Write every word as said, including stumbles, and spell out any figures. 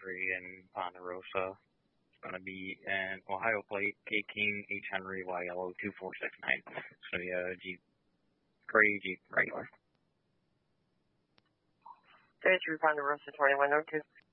entry in Ponderosa. It's going to be an Ohio plate, K King, H Henry, Y L O two four six nine. It's going to be a Jeep, gray Jeep regular. thirty-three Ponderosa twenty-one oh two.